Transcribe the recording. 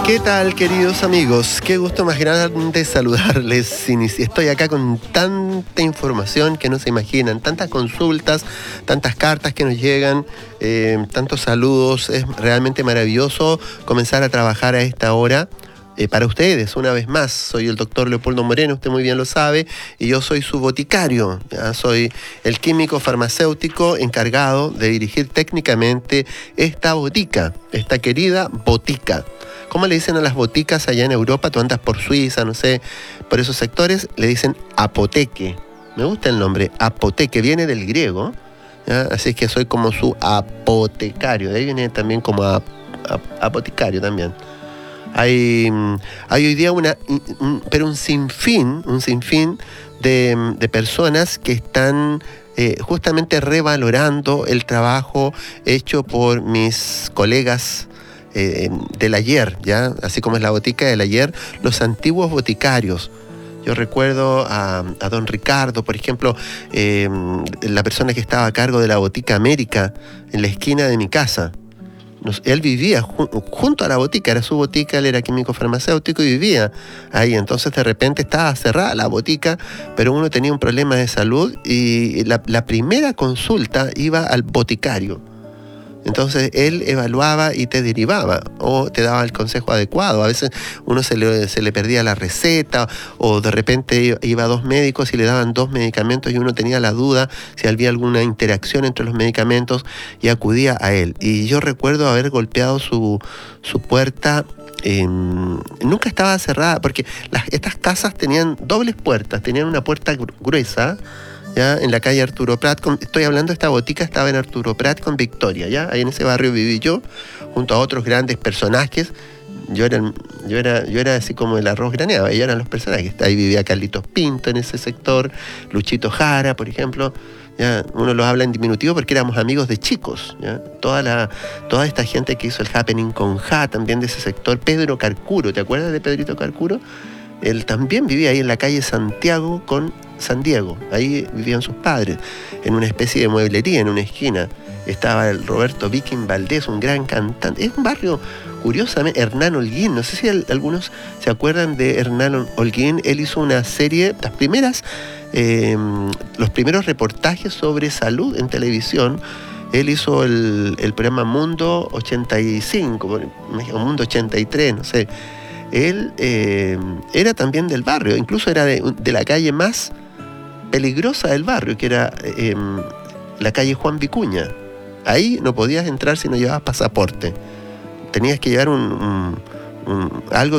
¿Qué tal, queridos amigos? Qué gusto más grande saludarles. Estoy acá con tanta información que no se imaginan, tantas consultas, tantas cartas que nos llegan, tantos saludos. Es realmente maravilloso comenzar a trabajar a esta hora. Para ustedes, una vez más, soy el doctor Leopoldo Moreno, usted muy bien lo sabe, y yo soy su boticario, ¿ya? Soy el químico farmacéutico encargado de dirigir técnicamente esta botica, esta querida botica. ¿Cómo le dicen a las boticas allá en Europa? Tú andas por Suiza, no sé, por esos sectores, le dicen apoteque. Me gusta el nombre, apoteque, viene del griego, ¿ya? Así que soy como su apotecario, de ahí viene también como apoticario también. Hay hoy día un sinfín de personas que están justamente revalorando el trabajo hecho por mis colegas del ayer, ¿ya? Así como es la botica del ayer, los antiguos boticarios. Yo recuerdo a don Ricardo, por ejemplo, la persona que estaba a cargo de la Botica América en la esquina de mi casa. Él vivía junto a la botica, era su botica, él era químico farmacéutico y vivía ahí. Entonces de repente estaba cerrada la botica, pero uno tenía un problema de salud y la primera consulta iba al boticario. Entonces él evaluaba y te derivaba o te daba el consejo adecuado. A veces uno se le perdía la receta o de repente iba a dos médicos y le daban dos medicamentos y uno tenía la duda si había alguna interacción entre los medicamentos y acudía a él. Y yo recuerdo haber golpeado su puerta. Nunca estaba cerrada porque estas casas tenían dobles puertas, tenían una puerta gruesa, ¿ya? En la calle Arturo Prat, estoy hablando de esta botica, estaba en Arturo Prat con Victoria, ¿ya? Ahí en ese barrio viví yo, junto a otros grandes personajes. Yo era así como el arroz graneado, ellos eran los personajes. Ahí vivía Carlitos Pinto en ese sector, Luchito Jara, por ejemplo, ¿ya? Uno los habla en diminutivo porque éramos amigos de chicos, ¿ya? Toda esta gente que hizo el happening con Ja, también de ese sector. Pedro Carcuro, ¿te acuerdas de Pedrito Carcuro? Él también vivía ahí en la calle Santiago con San Diego. Ahí vivían sus padres, en una especie de mueblería, en una esquina. Estaba el Roberto Viking Valdés, un gran cantante. Es un barrio, curiosamente, Hernán Holguín. No sé si algunos se acuerdan de Hernán Holguín. Él hizo una serie, los primeros reportajes sobre salud en televisión. Él hizo el programa Mundo 85, Mundo 83, no sé. Él era también del barrio, incluso era de la calle más peligrosa del barrio, que era la calle Juan Vicuña. Ahí no podías entrar si no llevabas pasaporte. Tenías que llevar algo